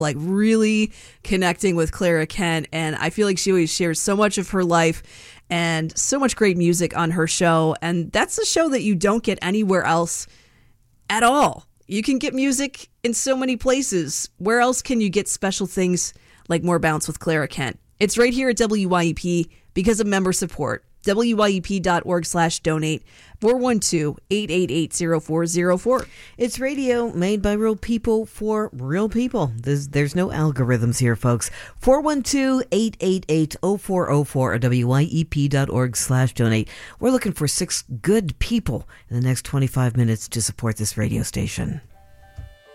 like really connecting with Clara Kent. And I feel like she always shares so much of her life and so much great music on her show. And that's a show that you don't get anywhere else at all. You can get music in so many places. Where else can you get special things like More Bounce with Clara Kent? It's right here at WYEP because of member support. WYEP.org/donate 412-888-0404. It's radio made by real people for real people. There's no algorithms here, folks. 412-888-0404 or WYEP.org/donate. We're looking for 6 good people in the next 25 minutes to support this radio station.